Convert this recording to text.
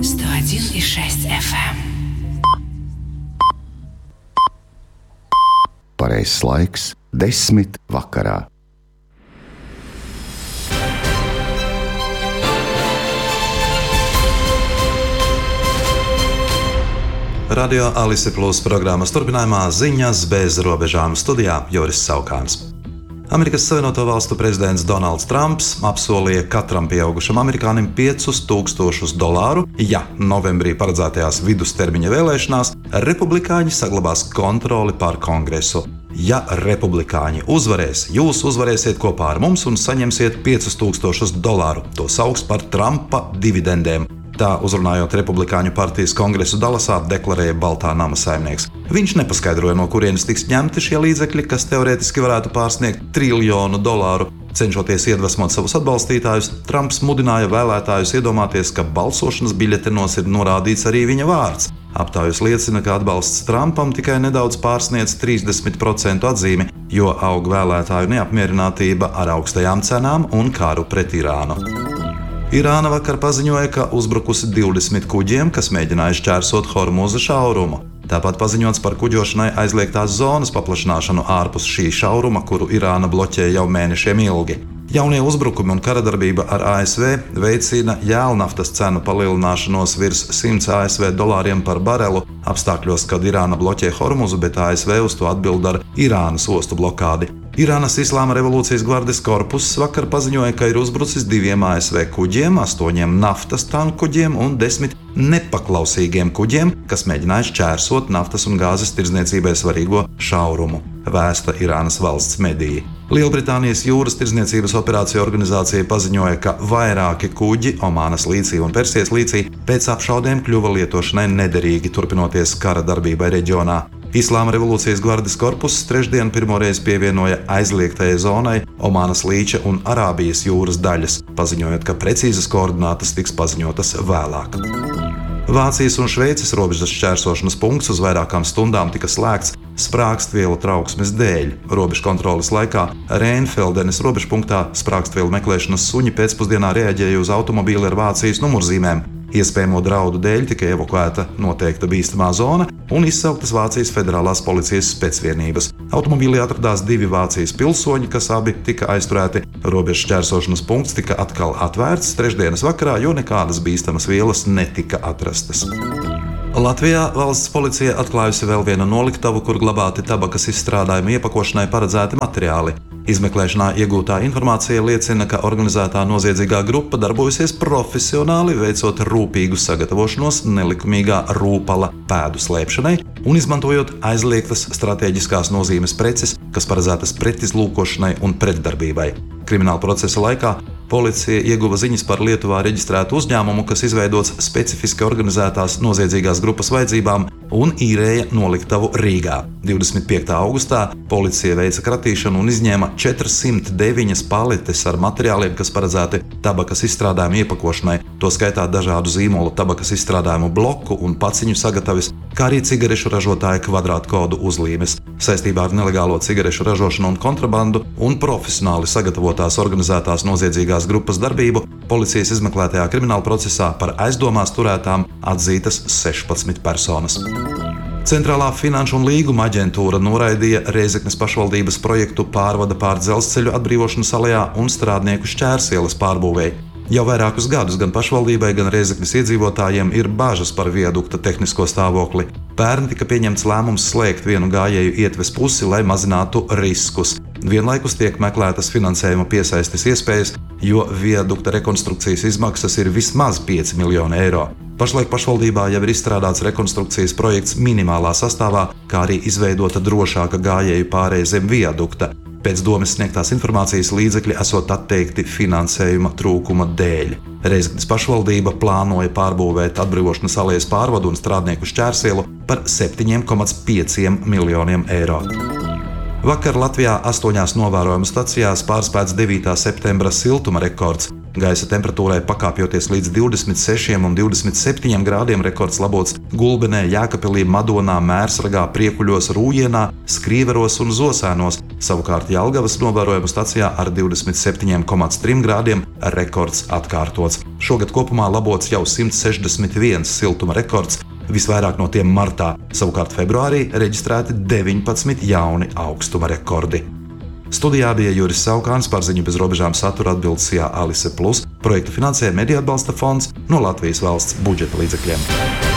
101,6 FM. Pareizs laiks 10 vakarā. Radio Alise Plus programmas turpinājumā ziņas bez robežām studijā Joris Saukāns. Amerikas Savienoto Valstu prezidents Donalds Trumps apsolīja katram pieaugušam amerikānim $5,000, ja novembrī paredzētajās vidustermiņa vēlēšanās republikāņi saglabās kontroli pār Kongresu. Ja republikāņi uzvarēs, jūs uzvarēsiet kopā ar mums un saņemsiet $5,000. To sauks par Trumpa dividendēm. Tā uzrunājot republikāņu partijas kongresu Dallasā, deklarēja Baltā nama saimnieks. Viņš nepaskaidroja, no kurienes tiks ņemti šie līdzekļi, kas teorētiski varētu pārsniegt $1 triljonu. Cenšoties iedvesmot savus atbalstītājus, Trumps mudināja vēlētājus iedomāties, ka balsošanas biļetenos ir norādīts arī viņa vārds. Aptaujas liecina, ka atbalsts Trumpam tikai nedaudz pārsniedz 30% atzīmi, jo aug vēlētāju neapmierinātība ar augstajām cenām un karu pret Irānu. Irāna vakar paziņoja, ka uzbrukusi 20 kuģiem, kas mēģināja šķērsot Hormuza šaurumu. Tāpat paziņots par kuģošanai aizliegtās zonas paplašināšanu ārpus šī šauruma, kuru Irāna bloķē jau mēnešiem ilgi. Jaunie uzbrukumi un karadarbība ar ASV veicina jēlnaftas cenu palielināšanos virs $100 par barelu, apstākļos, kad Irāna bloķē Hormuzu, bet ASV uz to atbild ar Irānas ostu blokādi. Irānas Islāma revolūcijas gvardes korpuss vakar paziņoja, ka ir uzbrucis 2 ASV kuģiem, 8 naftas tankuģiem un 10 nepaklausīgiem kuģiem, kas mēģināja šķērsot naftas un gāzes tirdzniecībai svarīgo šaurumu, vēsta Irānas valsts mediji. Lielbritānijas jūras tirdzniecības operāciju organizācija paziņoja, ka vairāki kuģi Omānas līcī un Persijas līcī pēc apšaudēm kļuva lietošanai nederīgi, turpinoties kara darbībai reģionā. Islāma revolūcijas gvardes korpuss trešdien pirmoreiz pievienoja aizliegtajai zonai Omānas līča un Arābijas jūras daļas, paziņojot, ka precīzas koordinātas tiks paziņotas vēlāk. Vācijas un Šveices robežas šķērsošanas punkts uz vairākām stundām tika slēgts sprākstvielu trauksmes dēļ. Robežu kontroles laikā Reinfeldenes robežpunktā sprākstvielu meklēšanas suņi pēcpusdienā reaģēja uz automobīli ar Vācijas numurzīmēm. Iespējamo draudu dēļ tika evakuēta noteikta bīstamā zona un izsauktas Vācijas federālās policijas specvienības. Automobīlī atradās 2 Vācijas pilsoņi, kas abi tika aizturēti. Robežu šķērsošanas punkts tika atkal atvērts trešdienas vakarā, jo nekādas bīstamas vielas netika atrastas. Latvijā valsts policija atklājusi vēl vienu noliktavu, kur glabāti tabakas izstrādājumu iepakošanai paredzēti materiāli. Izmeklēšanā iegūtā informācija liecina, ka organizētā noziedzīgā grupa darbojusies profesionāli, veicot rūpīgu sagatavošanos nelikumīgā rūpala pēdu slēpšanai un izmantojot aizliegtas stratēģiskās nozīmes preces, kas paredzētas pretizlūkošanai un pretdarbībai. Krimināla procesa laikā policija ieguva ziņas par Lietuvā reģistrētu uzņēmumu, kas izveidots specifiski organizētās noziedzīgās grupas vajadzībām un īrēja noliktavu Rīgā. 25. augustā policija veica kratīšanu un izņēma 409 paletes ar materiāliem, kas paredzēti tabakas izstrādājumu iepakošanai, to skaitā dažādu zīmolu tabakas izstrādājumu bloku un paciņu sagatavis, kā arī cigarešu ražotāja kvadrātkodu uzlīmes. Saistībā ar nelegālo cigarešu ražošanu un kontrabandu un profesionāli sagatavotās organizētās noziedzīgās grupas darbību policijas izmeklētajā krimināla procesā par aizdomās turētām atzītas 16 personas. Centrālā finanšu un līguma aģentūra noraidīja Rēzeknes pašvaldības projektu pārvada pār dzelzceļu atbrīvošanu Salajā un Strādnieku šķērsielas pārbūvēi. Jau vairākus gadus gan pašvaldībai, gan Rēzeknes iedzīvotājiem ir bažas par viadukta tehnisko stāvokli. Pērn tika pieņemts lēmums slēgt vienu gājēju ietves pusi, lai mazinātu riskus. Vienlaikus tiek meklētas finansējuma piesaistes iespējas, jo viadukta rekonstrukcijas izmaksas ir vismaz €5 miljoni. Pašlaik pašvaldībā jau ir izstrādāts rekonstrukcijas projekts minimālā sastāvā, kā arī izveidota drošāka gājēju pārēja zem viadukta. Pēc domes sniegtās informācijas līdzekļi esot atteikti finansējuma trūkuma dēļ. Rēzeknes pašvaldība plānoja pārbūvēt atbrīvošanas alejas pārvadu un Strādnieku šķērsielu par €7,5 miljoniem. Vakar Latvijā 8 novērojumu stacijās pārspēts 9. septembra siltuma rekords. Gaisa temperatūrai pakāpjoties līdz 26 un 27 grādiem rekords labots Gulbenē, Jēkabpilī, Madonā, Mērsragā, Priekuļos, Rūjienā, Skrīveros un Zosēnos. Savukārt Jelgavas novērojumu stacijā ar 27,3 grādiem rekords atkārtots. Šogad kopumā labots jau 161 siltuma rekords, visvairāk no tiem martā. Savukārt februārī reģistrēti 19 jauni augstuma rekordi. Studijā bija Juris Saukāns, par ziņu bez robežām satura atbildes Alise Plus. Projektu finansē Mediju atbalsta fonds no Latvijas valsts budžeta līdzekļiem.